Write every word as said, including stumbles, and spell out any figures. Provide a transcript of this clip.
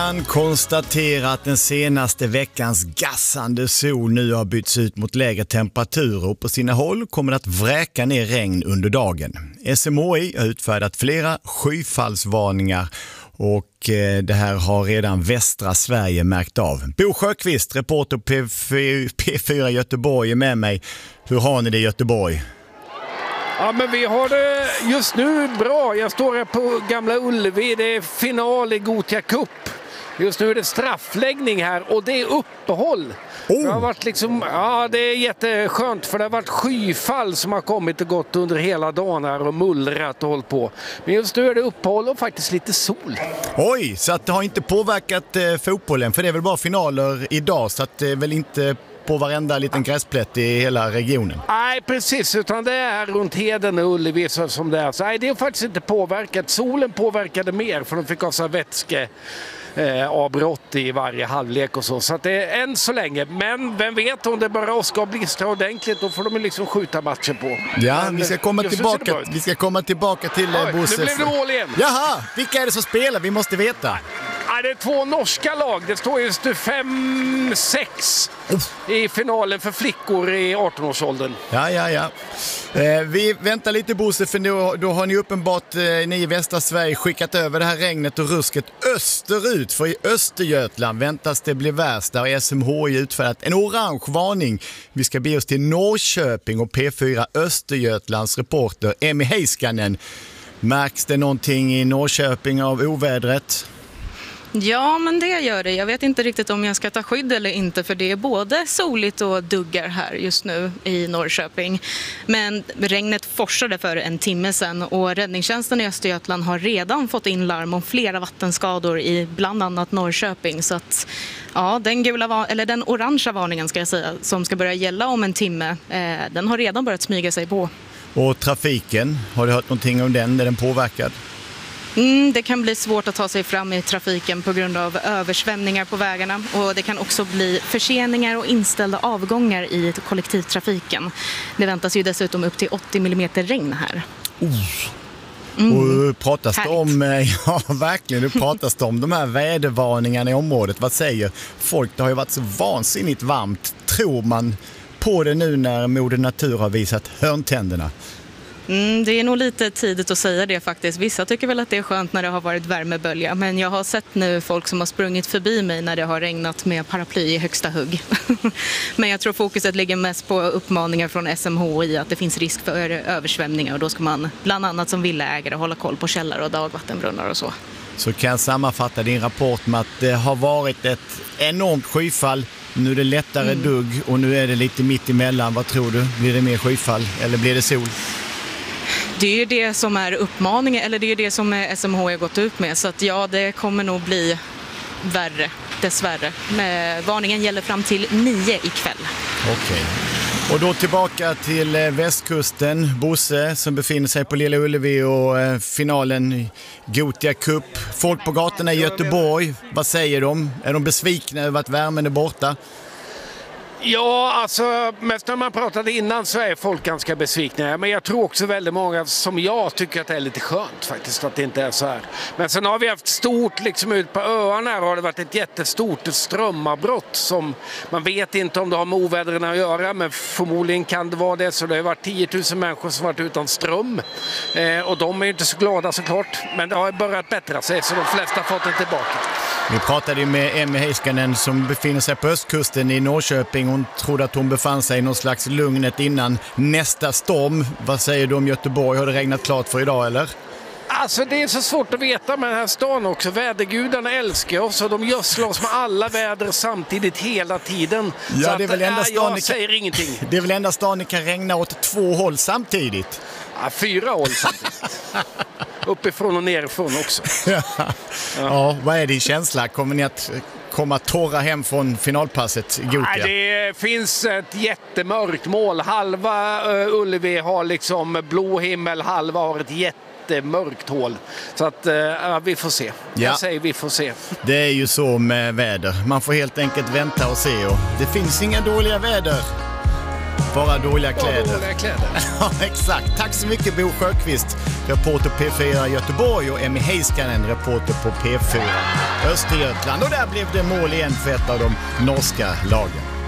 Han konstaterar att den senaste veckans gassande sol nu har bytts ut mot lägre temperaturer och på sina håll kommer att vräka ner regn under dagen. S M H I har utfärdat flera skyfallsvarningar och det här har redan västra Sverige märkt av. Bo Sjöqvist, reporter P fyra Göteborg, är med mig. Hur har ni det i Göteborg? Ja, men vi har det just nu bra. Jag står här på Gamla Ullevi. Det är final i Gothia Cup. Just nu är det straffläggning här och det är uppehåll. Oh. Det har varit liksom, ja, det är jätteskönt för det har varit skyfall som har kommit och gått under hela dagen här och mullrat och hållit på. Men just nu är det uppehåll och faktiskt lite sol. Oj, så att det har inte påverkat eh, fotbollen, för det är väl bara finaler idag, så att det är väl inte på varenda liten gräsplätt i hela regionen. Nej, precis, utan det är runt Heden och Ullevi som det är. Så nej, det är faktiskt inte påverkat. Solen påverkade mer för de fick ha så vätske eh, avbrott i varje halvlek och så. Så att det är än så länge. Men vem vet, om det bara ska blistra ordentligt, då får de liksom skjuta matchen på. Ja, Men, vi ska komma tillbaka, vi ska komma tillbaka till Oj, Bosse. Nu blev det mål igen. Jaha, vilka är det som spelar? Vi måste veta. Ja, det är två norska lag. Det står just nu fem sex i finalen för flickor i arton-årsåldern. Ja, ja, ja. Eh, vi väntar lite, Bosse, för då, då har ni uppenbart, eh, ni i västra Sverige, skickat över det här regnet och rusket österut. För i Östergötland väntas det bli värst. Där har S M H I utfärdat en orange varning. Vi ska be oss till Norrköping och P fyra Östergötlands reporter Emmy Heiskanen. Märks det någonting i Norrköping av ovädret? Ja, men det gör det. Jag vet inte riktigt om jag ska ta skydd eller inte, för det är både soligt och duggar här just nu i Norrköping. Men regnet forsade för en timme sedan och räddningstjänsten i Östergötland har redan fått in larm om flera vattenskador i bland annat Norrköping. Så att ja, den gula, eller den orangea varningen ska jag säga, som ska börja gälla om en timme, eh, den har redan börjat smyga sig på. Och trafiken, har du hört någonting om den? Är den påverkad? Mm, det kan bli svårt att ta sig fram i trafiken på grund av översvämningar på vägarna, och det kan också bli förseningar och inställda avgångar i kollektivtrafiken. Det väntas ju dessutom upp till åttio millimeter regn här. Oh. Mm. Och pratas det om, ja verkligen, det pratas det om de här vädervarningarna i området. Vad säger folk? Det har ju varit så vansinnigt varmt. Tror man på det nu när Moder Natur har visat hörntänderna? Mm, det är nog lite tidigt att säga det faktiskt. Vissa tycker väl att det är skönt när det har varit värmebölja. Men jag har sett nu folk som har sprungit förbi mig när det har regnat med paraply i högsta hugg. Men jag tror fokuset ligger mest på uppmaningar från S M H I att det finns risk för översvämningar. Och då ska man bland annat som villaägare hålla koll på källare och dagvattenbrunnar och så. Så kan jag sammanfatta din rapport med att det har varit ett enormt skyfall. Nu är det lättare mm. dugg och nu är det lite mitt emellan. Vad tror du? Blir det mer skyfall eller blir det sol? Det är ju det som är uppmaningen, eller det är ju det som S M H har gått ut med. Så att ja, det kommer nog bli värre, dessvärre. Men varningen gäller fram till nio ikväll. Okej. Och då tillbaka till västkusten. Bosse som befinner sig på Lilla Ullevi och finalen i Gothia Cup. Folk på gatorna i Göteborg, vad säger de? Är de besvikna över att värmen är borta? Ja, alltså mest när man pratade innan så är folk ganska besvikna. Men jag tror också väldigt många som jag tycker att det är lite skönt faktiskt att det inte är så här. Men sen har vi haft stort, liksom ut på öarna har det varit ett jättestort strömavbrott som man vet inte om det har med ovädren att göra, men förmodligen kan det vara det. Så det har varit tio tusen människor som varit utan ström. Eh, och de är inte så glada såklart, men det har börjat bättra sig så de flesta har fått det tillbaka. Vi pratade med Emmy Heiskanen som befinner sig på östkusten i Norrköping. Hon trodde att hon befann sig i någon slags lugnet innan nästa storm. Vad säger du om Göteborg? Har det regnat klart för idag eller? Alltså det är så svårt att veta med den här stan också. Vädergudarna älskar oss och de gödslar oss med alla väder samtidigt hela tiden. Ja, så det är väl enda äh, stan jag kan... säger ingenting. Det är väl enda stan ni kan regna åt två håll samtidigt? Ja, fyra håll samtidigt. Uppifrån och nerifrån också. Ja. Ja, vad är din känsla? Kommer ni att komma torra hem från finalpasset i Gothia? Nej, det finns ett jättemörkt mål. Halva uh, Ullevi har liksom blå himmel, halva har ett jättemörkt hål. Så att uh, vi får se. Ja. Jag säger vi får se. Det är ju så med väder. Man får helt enkelt vänta och se. Och det finns inga dåliga väder. Bara dåliga kläder. Bara dåliga kläder. Ja, exakt. Tack så mycket Bo Sjöqvist, reporter P fyra Göteborg, och Emmy Heiskanen, reporter på P fyra Östergötland. Och där blev det mål igen för ett av de norska lagen.